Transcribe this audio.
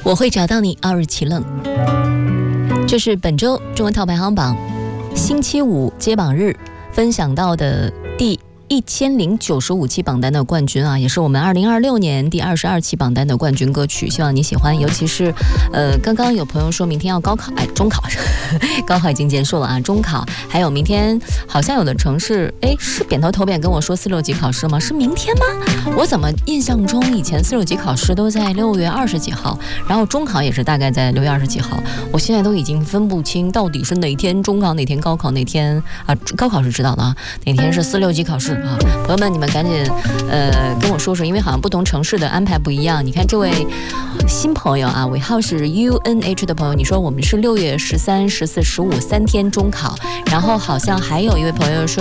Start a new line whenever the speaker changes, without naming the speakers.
我会找到你，奥日奇愣。这是本周中文套排行榜星期五揭榜日分享到的第1095期榜单的冠军啊，也是我们2026年第22期榜单的冠军歌曲，希望你喜欢。尤其是刚刚有朋友说明天要高考，中考高考已经结束了啊，中考还有明天好像有的城市是扁头头扁跟我说4、6级考试吗？是明天吗？我怎么印象中以前4、6级考试都在6月20几号，然后中考也是大概在6月20几号，我现在都已经分不清到底是哪天中考哪天高考，哪天啊高考是知道的啊，哪天是4、6级考试啊，朋友们，你们赶紧跟我说说，因为好像不同城市的安排不一样。你看这位新朋友啊，尾号是 UNH 的朋友，你说我们是6月13、14、15 3天中考，然后好像还有一位朋友说